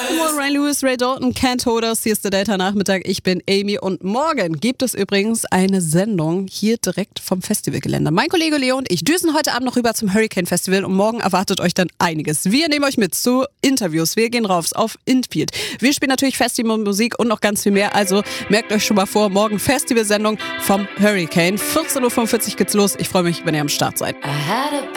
Ray Lewis, Ray Dalton, Can't Hold Us. Hier ist der Delta-Nachmittag. Ich bin Amy und morgen gibt es übrigens eine Sendung hier direkt vom Festivalgelände. Mein Kollege Leo und ich düsen heute Abend noch rüber zum Hurricane Festival und morgen erwartet euch dann einiges. Wir nehmen euch mit zu Interviews. Wir gehen rauf auf Infield. Wir spielen natürlich Festivalmusik und noch ganz viel mehr. Also merkt euch schon mal vor, morgen Festivalsendung vom Hurricane. 14.45 Uhr geht's los. Ich freue mich, wenn ihr am Start seid.